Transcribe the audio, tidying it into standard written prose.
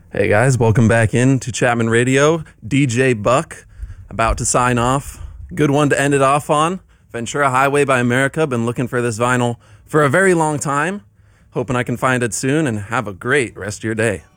Hey guys, welcome back in to Chapman Radio. DJ Buck, about to sign off. Good one to end it off on. Ventura Highway by America. Been looking for this vinyl for a very long time. Hoping I can find it soon, and have a great rest of your day.